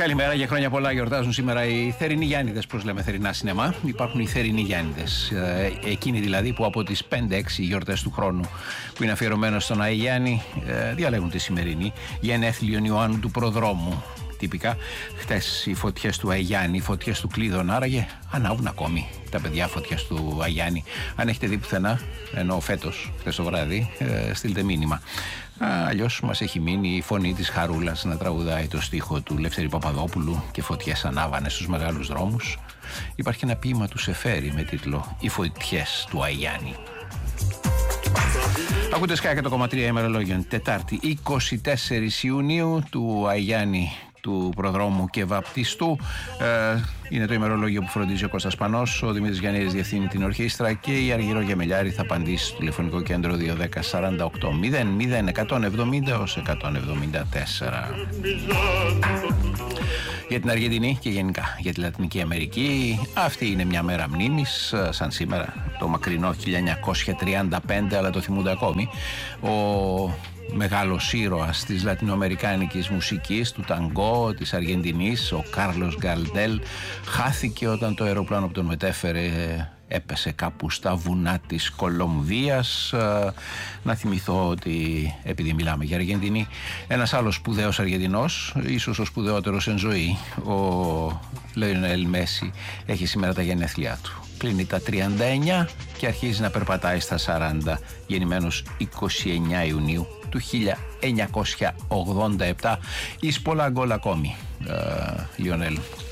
Καλημέρα, για χρόνια πολλά γιορτάζουν σήμερα οι θερινοί Γιάννηδες, πώς λέμε θερινά σινεμά. Υπάρχουν οι θερινοί Γιάννηδες, εκείνοι δηλαδή που από τις 5-6 γιορτές του χρόνου που είναι αφιερωμένος στον Άη Γιάννη διαλέγουν τη σημερινή γενέθλιον Ιωάννου του Προδρόμου. Τυπικά, χτες οι φωτιές του Άη Γιάννη, οι φωτιές του Κλείδων, άραγε ανάβουν ακόμη τα παιδιά φωτιές του Άη Γιάννη. Αν έχετε δει πουθενά, ενώ φέτος, χτες το βράδυ, στείλτε μήνυμα. Αλλιώς μας έχει μείνει η φωνή της Χαρούλας να τραγουδάει το στίχο του Λεύθερη Παπαδόπουλου και φωτιές ανάβανε στους μεγάλους δρόμους. Υπάρχει ένα ποίημα του Σεφέρη με τίτλο «Οι φωτιές του Άη Γιάννη». Ακούτε Sky 100,3 ημερολόγιον, Τετάρτη 24 Ιουνίου του Άη Γιάννη του Προδρόμου και Βαπτιστού. Είναι το ημερολόγιο που φροντίζει ο Κώστας Πανός, ο Δημήτρης Γιαννίδης διευθύνει την ορχήστρα και η Αργυρό Γεμελιάρη θα απαντήσει στο τηλεφωνικό κέντρο 210 48 00 170 ως 174. Για την Αργεντινή και γενικά για τη Λατινική Αμερική, αυτή είναι μια μέρα μνήμης, σαν σήμερα το μακρινό 1935, αλλά το θυμούνται ακόμη. Ο μεγάλος ήρωας της λατινοαμερικάνικης μουσικής, του ταγκό, της Αργεντινής, ο Κάρλος Γκαλντέλ, χάθηκε όταν το αεροπλάνο που τον μετέφερε έπεσε κάπου στα βουνά της Κολομβίας. Να θυμηθώ ότι, επειδή μιλάμε για Αργεντινή, ένας άλλος σπουδαίος Αργεντινός, ίσως ο σπουδαιότερος εν ζωή, ο Λιονέλ Μέση, έχει σήμερα τα γενέθλιά του. Κλείνει τα 39 και αρχίζει να περπατάει στα 40, γεννημένος 29 Ιουνίου του 1987. Εις πολλά γκολ ακόμη, Λιονέλ.